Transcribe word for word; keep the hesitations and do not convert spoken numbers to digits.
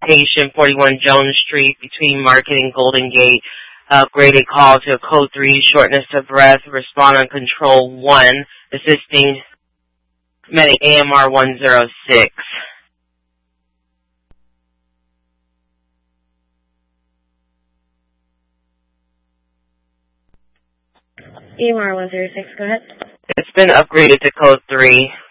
location, forty-one Jones Street, between Market and Golden Gate. Upgraded call to a code three, shortness of breath, respond on control one, assisting medic A M R one zero six. A M R one zero six, go ahead. It's been upgraded to code three.